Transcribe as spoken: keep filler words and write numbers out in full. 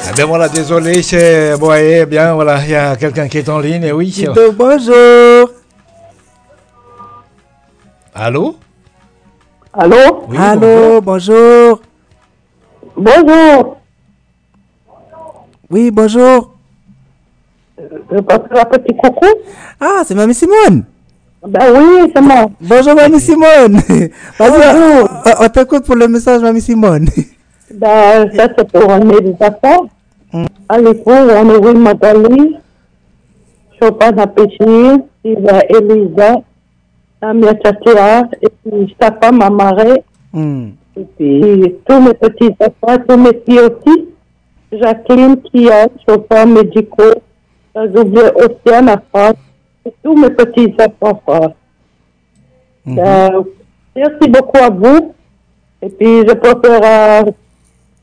Ah ben voilà, désolé, c'est... Bon, eh bien, voilà, il y a quelqu'un qui est en ligne, et oui. Tito, bonjour. Allô? Allô? Oui, Allô, bonjour. Bonjour. Oui, bonjour. Je passe un petit coucou. Ah, c'est Mamie Simone. Ben oui, c'est moi. Bonjour, Mamie Simone. Vas-y, Bonjour. on, on t'écoute pour le message, Mamie Simone. Ben, ça c'est pour un méditation. Mm. À l'époque, on est oui, Magali, Chopin à Péchir, Sylvain Elisa, Amia Chatia, et puis sa femme à Marais, Mm. et puis tous mes petits enfants, tous mes filles aussi. Jacqueline, Kia, Chopin médicaux, j'ai oublié Océane à France, et tous mes petits enfants. Mhm. Ben, merci beaucoup à vous. Et puis, je préfère